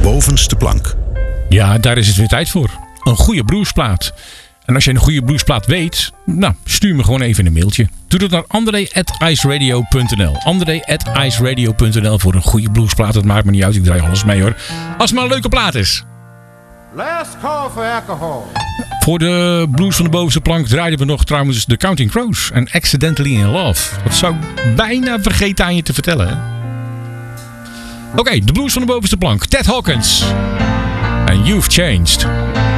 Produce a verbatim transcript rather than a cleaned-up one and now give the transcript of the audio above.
bovenste plank. Ja, daar is het weer tijd voor. Een goede bluesplaat. En als je een goede bluesplaat weet, nou, stuur me gewoon even een mailtje. Doe dat naar andré at iceradio punt n l. andré at iceradio punt n l voor een goede bluesplaat. Dat maakt me niet uit, ik draai alles mee hoor. Als het maar een leuke plaat is. Last call for alcohol. Voor de blues van de bovenste plank draaiden we nog trouwens de Counting Crows en Accidentally in Love. Dat zou ik bijna vergeten aan je te vertellen. Oké, okay, de blues van de bovenste plank. Ted Hawkins. And You've Changed.